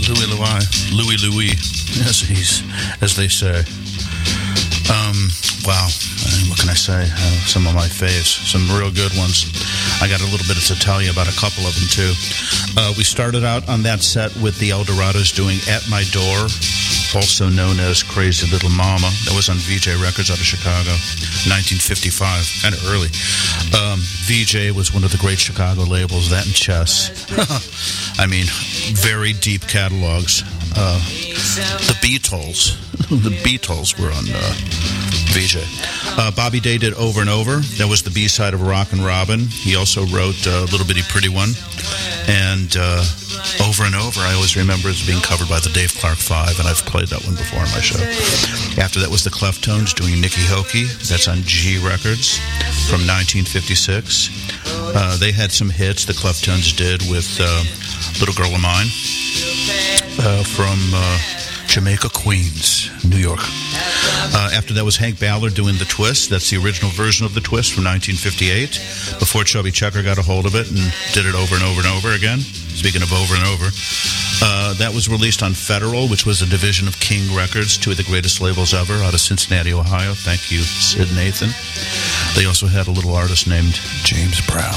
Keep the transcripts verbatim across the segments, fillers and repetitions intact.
Louie Louie. Louie Louie, as, he's, as they say. Um, wow. I mean, what can I say? Uh, some of my faves. Some real good ones. I got a little bit to tell you about a couple of them, too. Uh, we started out on that set with the Eldorados doing At My Door, also known as Crazy Little Mama. That was on V J Records out of Chicago, nineteen fifty-five, kind of early. Um, V J was one of the great Chicago labels, that and Chess. I mean, very deep catalogs. Uh, the Beatles. The Beatles were on uh, V J. Uh, Bobby Day did Over and Over. That was the B-side of Rockin' Robin. He also wrote a uh, Little Bitty Pretty One. And uh, Over and Over, I always remember as being covered by the Dave Clark Five, and I've played that one before on my show. After that was the Cleftones doing Nicky Hokey. That's on G Records from nineteen fifty-six. Uh, they had some hits, the Cleftones did, with uh, Little Girl of Mine uh, from uh, Jamaica, Queens, New York. Uh, after that was Hank Ballard doing The Twist. That's the original version of The Twist from nineteen fifty-eight, before Chubby Checker got a hold of it and did it over and over and over again. Speaking of over and over. Uh, that was released on Federal, which was a division of King Records, two of the greatest labels ever, out of Cincinnati, Ohio. Thank you, Sid Nathan. They also had a little artist named James Brown.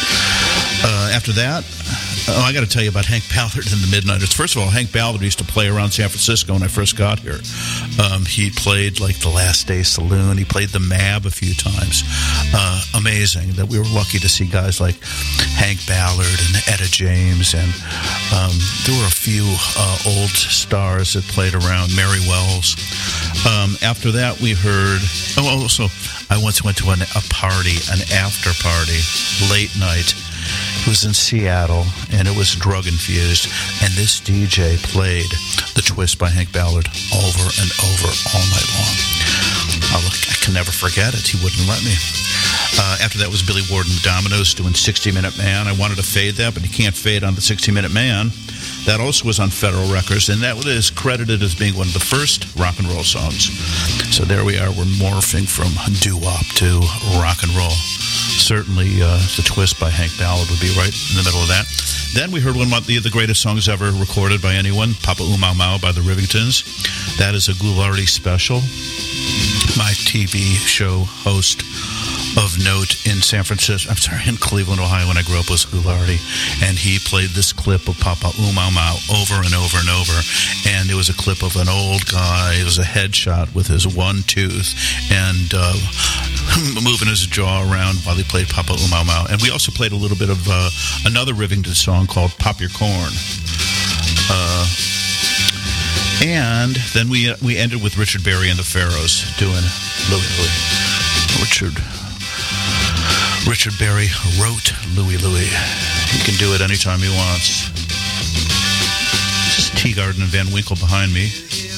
Uh, after that, oh, I got to tell you about Hank Ballard and the Midnighters. First of all, Hank Ballard used to play around San Francisco when I first got here. Um, he played like the Last Day Saloon. He played the Mab a few times. Uh, amazing that we were lucky to see guys like Hank Ballard and Etta James, and um, there were a few uh, old stars that played around. Mary Wells. Um, after that, we heard. Oh, also, I once went to an, a party, an after party, late night. It was in Seattle, and it was drug-infused, and this D J played The Twist by Hank Ballard over and over all night long. I'll, I can never forget it. He wouldn't let me. Uh, after that was Billy Ward and the Dominoes doing sixty minute man. I wanted to fade that, but you can't fade on the sixty minute man. That also was on Federal Records, and that is credited as being one of the first rock and roll songs. So there we are. We're morphing from doo-wop to rock and roll. Certainly, uh, The Twist by Hank Ballard would be right in the middle of that. Then we heard one of the, the greatest songs ever recorded by anyone, Papa Oo Mau Mau by the Rivingtons. That is a Ghoulardi special. My T V show host of note in San Francisco, I'm sorry, in Cleveland, Ohio, when I grew up, was Ghoulardi, and he played this clip of Papa Oo Mau Mau over and over and over, and it was a clip of an old guy. It was a headshot with his one tooth, and uh, moving his jaw around while he played Papa Oo Mau Mau. And we also played a little bit of uh, another Rivington song called Pop Your Corn. Uh, and then we uh, we ended with Richard Berry and the Pharaohs doing Louie Louie. Richard Richard Berry wrote Louie Louie. He can do it anytime he wants. This is Teagarden and Van Winkle behind me.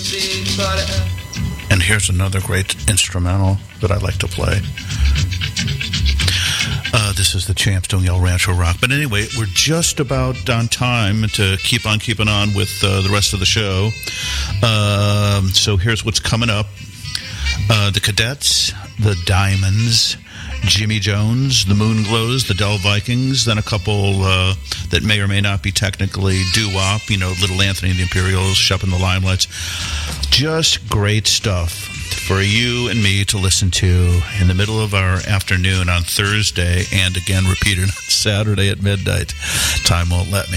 And here's another great instrumental that I like to play. Uh, this is the Champs doing El Rancho Rock. But anyway, we're just about on time to keep on keeping on with uh, the rest of the show. Um, so here's what's coming up. Uh, the Cadets, the Diamonds, Jimmy Jones, the Moonglows, the Dell Vikings, then a couple uh, that may or may not be technically doo-wop, you know, Little Anthony and the Imperials, Shep and the Limelights. Just great stuff for you and me to listen to in the middle of our afternoon on Thursday, and again repeated on Saturday at midnight. Time won't let me.